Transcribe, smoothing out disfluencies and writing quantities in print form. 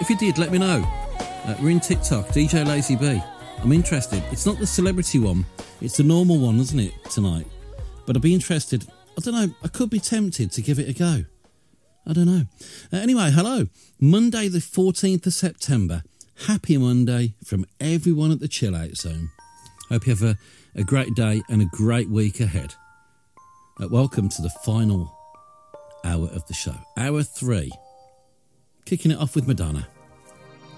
If you did, let me know. We're in TikTok, DJ Lazy B. I'm interested. It's not the celebrity one, it's the normal one, isn't it, tonight? But I'd be interested. I don't know, I could be tempted to give it a go. I don't know. Anyway, hello. Monday the 14th of September. Happy Monday from everyone at the Chill Out Zone. Hope you have a great day and a great week ahead. Welcome to the final hour of the show. Hour 3. Kicking it off with Madonna.